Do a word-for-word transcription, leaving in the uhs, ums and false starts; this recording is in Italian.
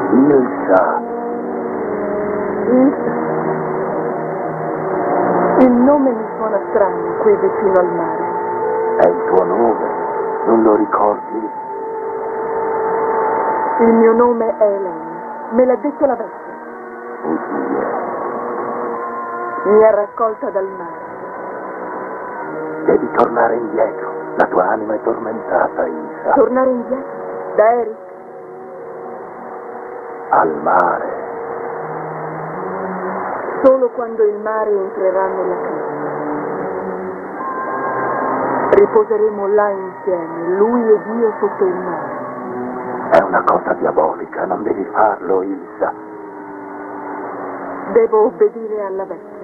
Ilsa. Ilsa. Il nome mi suona strano qui vicino al mare. È il tuo nome, non lo ricordi? Il mio nome è Elena. Me l'ha detto la vecchia. Oddio. Mi ha raccolta dal mare. Devi tornare indietro. La tua anima è tormentata, Ilsa. Tornare indietro? Da Eric? Al mare. Solo quando il mare entrerà nella casa. Riposeremo là insieme, lui ed io sotto il mare. È una cosa diabolica, non devi farlo, Ilsa. Devo obbedire alla vecchia.